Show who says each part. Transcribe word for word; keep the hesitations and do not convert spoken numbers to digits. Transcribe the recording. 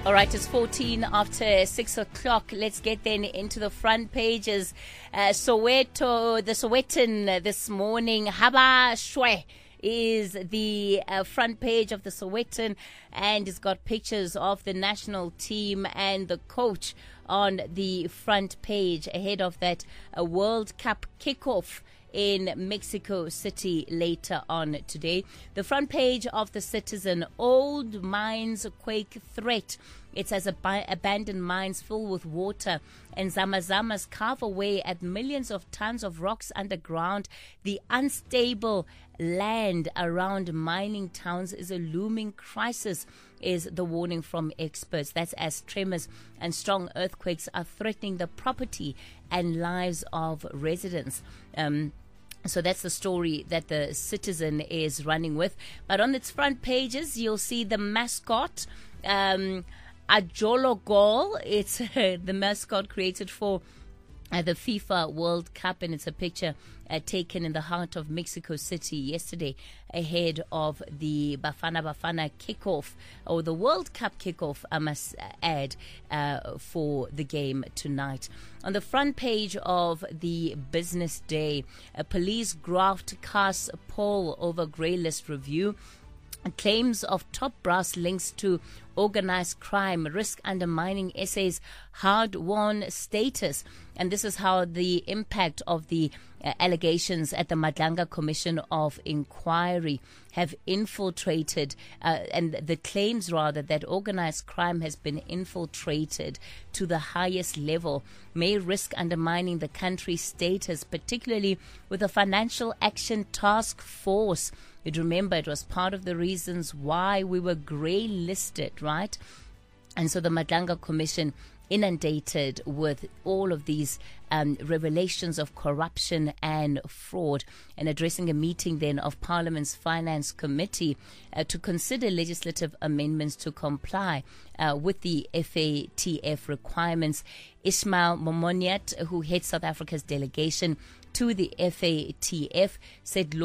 Speaker 1: All right, it's fourteen after six o'clock. Let's get then into the front pages. Uh, Soweto, the Sowetan this morning. Haba Shwe is the uh, front page of the Sowetan, and it's got pictures of the national team and the coach on the front page ahead of that uh, World Cup kickoff in Mexico City later on today. The front page of the Citizen, old mines quake threat. It says ab- abandoned mines full with water and zamazamas carve away at millions of tons of rocks underground. The unstable land around mining towns is a looming crisis, is the warning from experts. That's as tremors and strong earthquakes are threatening the property and lives of residents. Um, So that's the story that the Citizen is running with. But on its front pages, you'll see the mascot, um, Ajolo Gol. It's uh, the mascot created for uh, the FIFA World Cup, and it's a picture uh, taken in the heart of Mexico City yesterday ahead of the Bafana Bafana kickoff, or the World Cup kickoff, I must add, uh, for the game tonight. On the front page of the Business Day, a police graft casts a poll over grey list review. Claims of top brass links to organized crime risk undermining S A's hard-won status. And this is how the impact of the uh, allegations at the Madlanga Commission of Inquiry have infiltrated, uh, and the claims rather that organized crime has been infiltrated to the highest level may risk undermining the country's status, particularly with the Financial Action Task Force. You'd remember it was part of the reasons why we were grey listed, right? And so the Madlanga Commission, inundated with all of these um, revelations of corruption and fraud, and addressing a meeting then of Parliament's Finance Committee uh, to consider legislative amendments to comply uh, with the F A T F requirements. Ismail Momoniat, who heads South Africa's delegation to the F A T F, said